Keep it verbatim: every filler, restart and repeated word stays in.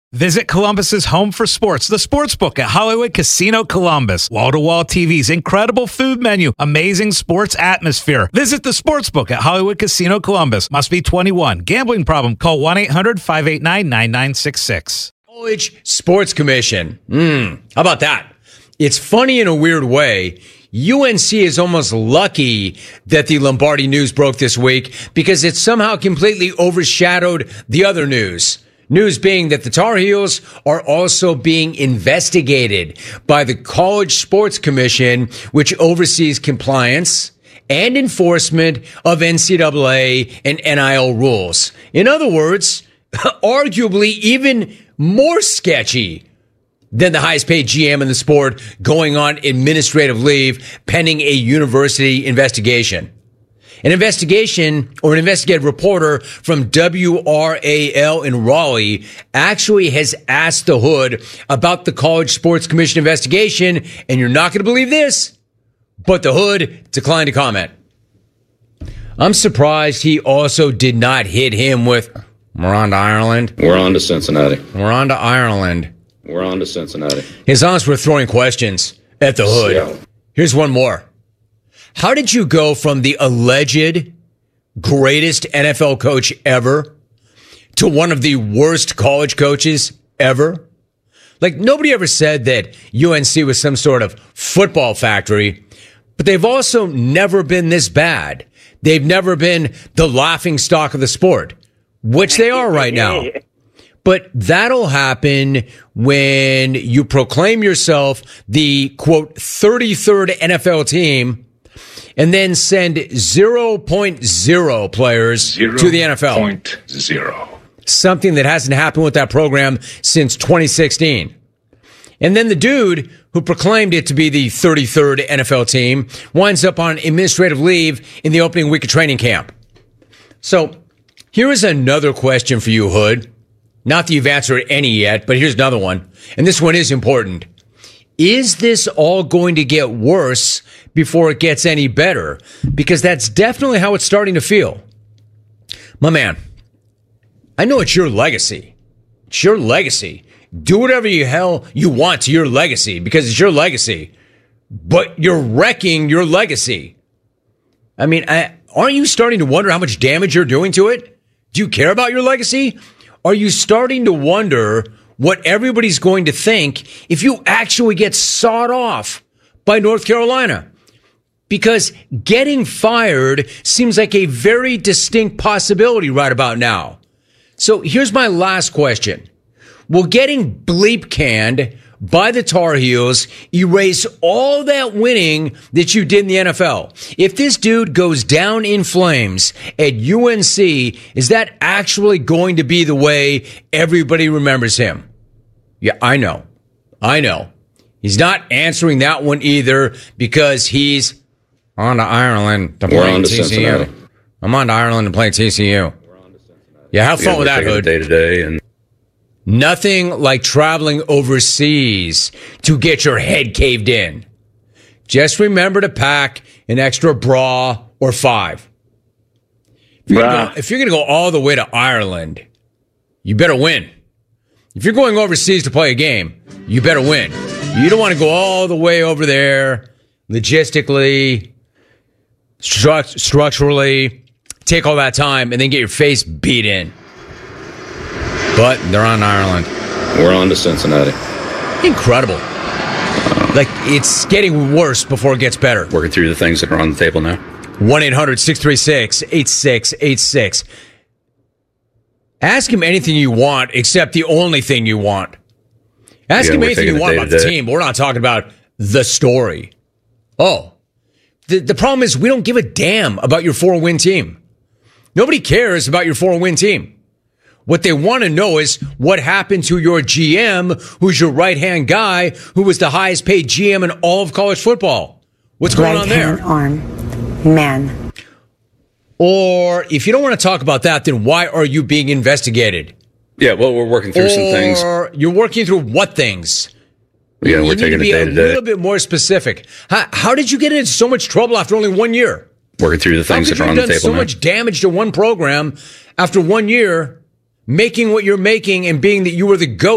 Visit Columbus's home for sports, the Sportsbook at Hollywood Casino Columbus. Wall-to-wall T Vs, incredible food menu, amazing sports atmosphere. Visit the Sportsbook at Hollywood Casino Columbus. Must be twenty-one. Gambling problem? Call one eight hundred five eight nine nine nine six six. College Sports Commission. Hmm, how about that? It's funny in a weird way. U N C is almost lucky that the Lombardi news broke this week because it somehow completely overshadowed the other news. News being that the Tar Heels are also being investigated by the College Sports Commission, which oversees compliance and enforcement of N C double A and N I L rules. In other words, arguably even more sketchy than the highest paid G M in the sport going on administrative leave pending a university investigation. An investigation or an investigative reporter from W R A L in Raleigh actually has asked the Hood about the College Sports Commission investigation, and you're not going to believe this, but the Hood declined to comment. I'm surprised he also did not hit him with, we're on to Ireland. We're on to Cincinnati. We're on to Ireland. We're on to Cincinnati. His honest were throwing questions at the Hood. Seattle. Here's one more. How did you go from the alleged greatest N F L coach ever to one of the worst college coaches ever? Like, nobody ever said that U N C was some sort of football factory, but they've also never been this bad. They've never been the laughing stock of the sport, which they are right now. But that'll happen when you proclaim yourself the, quote, thirty-third N F L team and then send zero point zero players zero to the N F L. zero point zero. Something that hasn't happened with that program since twenty sixteen. And then the dude who proclaimed it to be the thirty-third N F L team winds up on administrative leave in the opening week of training camp. So here is another question for you, Hood. Not that you've answered any yet, but here's another one. And this one is important. Is this all going to get worse before it gets any better? Because that's definitely how it's starting to feel. My man, I know it's your legacy. It's your legacy. Do whatever you hell you want to your legacy because it's your legacy. But you're wrecking your legacy. I mean, I, aren't you starting to wonder how much damage you're doing to it? Do you care about your legacy? Are you starting to wonder what everybody's going to think if you actually get sawed off by North Carolina? Because getting fired seems like a very distinct possibility right about now. So here's my last question. Will getting bleep canned by the Tar Heels erase all that winning that you did in the N F L? If this dude goes down in flames at U N C, is that actually going to be the way everybody remembers him? Yeah, I know. I know. He's not answering that one either because he's on to Ireland to play T C U. I'm on to Ireland to play T C U. Yeah, have fun with that, Hood. Day to day and nothing like traveling overseas to get your head caved in. Just remember to pack an extra bra or five. If you're gonna go, if you're going to go all the way to Ireland, you better win. If you're going overseas to play a game, you better win. You don't want to go all the way over there logistically, stru- structurally, take all that time, and then get your face beat in. But they're on Ireland. we're on to Cincinnati. Incredible. Like, it's getting worse before it gets better. Working through the things that are on the table now. one eight hundred six three six eight six eight six. Ask him anything you want except the only thing you want. Ask Yeah, him we're anything taking you it want day about to the day. team. But we're not talking about the story. Oh. The, the problem is we don't give a damn about your four-win team. Nobody cares about your four-win team. What they want to know is what happened to your G M, who's your right-hand guy, who was the highest-paid G M in all of college football. What's going on there? Right hand arm, man. Or if you don't want to talk about that, then why are you being investigated? Yeah, well, we're working through or some things. Or you're working through what things? Yeah, you we're need taking to it be day a to day. little bit more specific. How, how did you get into so much trouble after only one year? Working through the things How that could are you on have the done table so now. much damage to one program after one year, making what you're making and being that you were the GOAT?